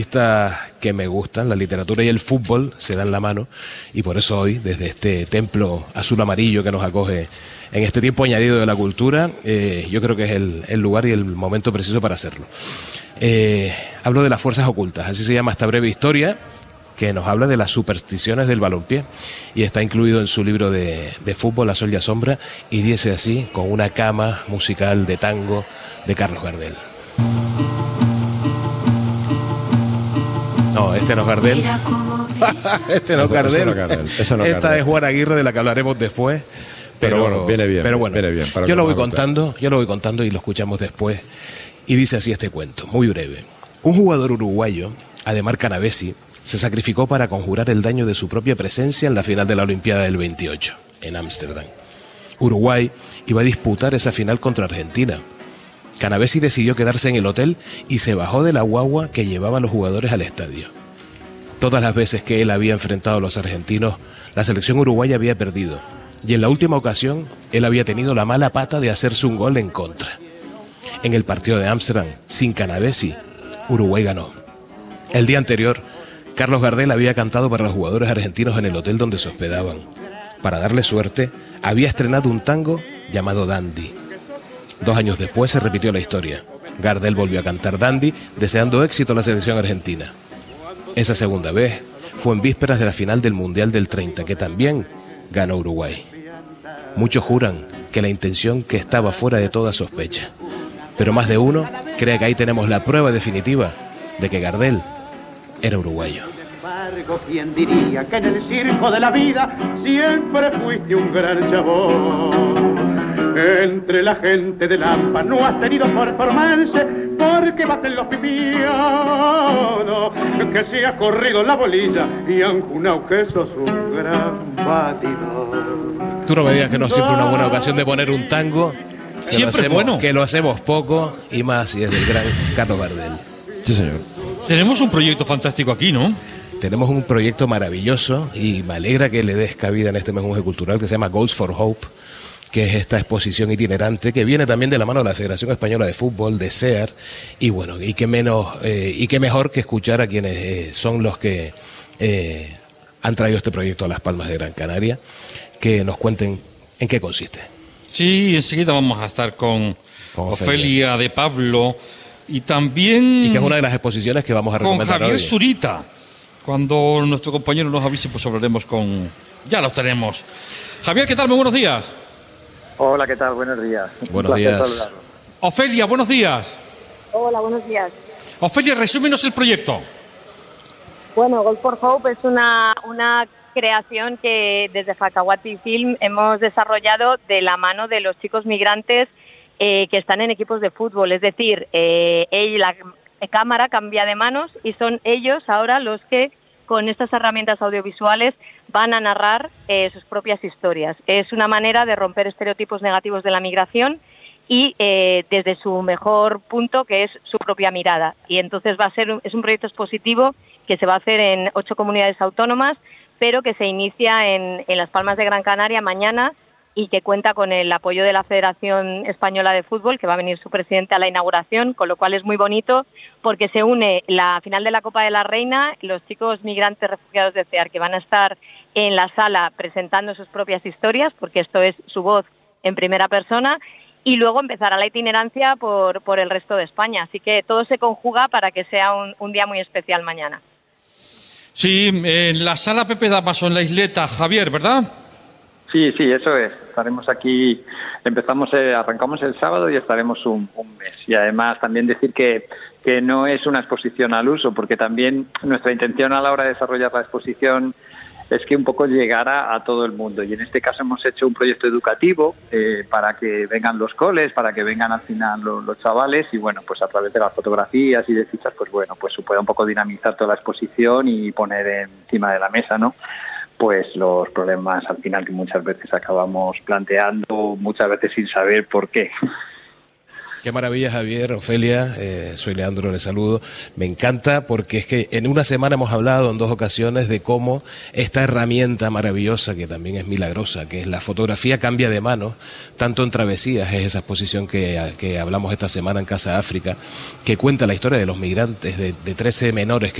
Que me gustan, la literatura y el fútbol se dan la mano, y por eso hoy, desde este templo azul amarillo que nos acoge en este tiempo añadido de la cultura, yo creo que es el lugar y el momento preciso para hacerlo. Hablo de las fuerzas ocultas, así se llama esta breve historia que nos habla de las supersticiones del balompié, y está incluido en su libro de fútbol, La Sol y la Sombra, y dice así, con una cama musical de tango de Carlos Gardel. No, este no es Gardel. Este no es Gardel. Esta es Juan Aguirre, de la que hablaremos después. Pero bueno, viene bien. Pero bueno, viene bien yo lo voy contando y lo escuchamos después. Y dice así este cuento, muy breve. Un jugador uruguayo, Ademar Canavesi, se sacrificó para conjurar el daño de su propia presencia en la final de la Olimpiada del 28, en Ámsterdam. Uruguay iba a disputar esa final contra Argentina. Canavesi decidió quedarse en el hotel y se bajó de la guagua que llevaba a los jugadores al estadio. Todas las veces que él había enfrentado a los argentinos, la selección uruguaya había perdido. Y en la última ocasión, él había tenido la mala pata de hacerse un gol en contra. En el partido de Ámsterdam, sin Canavesi, Uruguay ganó. El día anterior, Carlos Gardel había cantado para los jugadores argentinos en el hotel donde se hospedaban. Para darle suerte, había estrenado un tango llamado Dandy. 2 años después se repitió la historia. Gardel volvió a cantar Dandy, deseando éxito a la selección argentina. Esa segunda vez fue en vísperas de la final del Mundial del 30, que también ganó Uruguay. Muchos juran que la intención que estaba fuera de toda sospecha, pero más de uno cree que ahí tenemos la prueba definitiva de que Gardel era uruguayo. ¿Quién diría que en el circo de la vida siempre fuiste un gran chabón? Entre la gente de Lampa no has tenido performance porque baten los pipianos, que se ha corrido la bolilla y han junado que sos un gran batidor. Tú no me digas que no es siempre una buena ocasión de poner un tango. Siempre bueno. Que lo hacemos poco, y más si es del gran Carlos Gardel. Sí, señor. Tenemos un proyecto fantástico aquí, ¿no? Tenemos un proyecto maravilloso y me alegra que le des cabida en este mensaje cultural que se llama Goals for Hope, que es esta exposición itinerante que viene también de la mano de la Federación Española de Fútbol, de SEAR, y bueno, y qué mejor que escuchar a quienes son los que han traído este proyecto a Las Palmas de Gran Canaria, que nos cuenten en qué consiste. Sí, enseguida vamos a estar con Ofelia de Pablo y también... Y que es una de las exposiciones que vamos a recomendar con Javier hoy. Zurita. Cuando nuestro compañero nos avise, pues hablaremos con... Ya los tenemos. Javier, ¿qué tal? Muy buenos días. Hola, ¿qué tal? Buenos días. Buenos días. Ofelia, buenos días. Hola, buenos días. Ofelia, resúmenos el proyecto. Bueno, Goals for Hope es una creación que desde Facawati Film hemos desarrollado de la mano de los chicos migrantes que están en equipos de fútbol. Es decir, la cámara cambia de manos y son ellos ahora los que con estas herramientas audiovisuales van a narrar sus propias historias. Es una manera de romper estereotipos negativos de la migración y desde su mejor punto, que es su propia mirada. Y entonces es un proyecto expositivo que se va a hacer en 8 comunidades autónomas, pero que se inicia en Las Palmas de Gran Canaria mañana y que cuenta con el apoyo de la Federación Española de Fútbol, que va a venir su presidente a la inauguración, con lo cual es muy bonito porque se une la final de la Copa de la Reina, los chicos migrantes refugiados de CEAR, que van a estar en la sala presentando sus propias historias, porque esto es su voz en primera persona, y luego empezará la itinerancia por el resto de España. Así que todo se conjuga para que sea un día muy especial mañana. Sí, en la sala Pepe Damaso, en la Isleta, Javier, ¿verdad? Sí, eso es. Estaremos aquí, arrancamos el sábado y estaremos un mes. Y además también decir que no es una exposición al uso, porque también nuestra intención a la hora de desarrollar la exposición es que un poco llegara a todo el mundo. Y en este caso hemos hecho un proyecto educativo para que vengan los coles, para que vengan al final los chavales, y bueno, pues a través de las fotografías y de fichas, pues bueno, pues se puede un poco dinamizar toda la exposición y poner encima de la mesa, ¿no?, pues los problemas al final que muchas veces acabamos planteando, muchas veces sin saber por qué. Qué maravilla, Javier, Ofelia, soy Leandro, les saludo. Me encanta porque es que en una semana hemos hablado en 2 ocasiones de cómo esta herramienta maravillosa, que también es milagrosa, que es la fotografía, cambia de mano, tanto en Travesías, es esa exposición que hablamos esta semana en Casa África, que cuenta la historia de los migrantes, de 13 menores que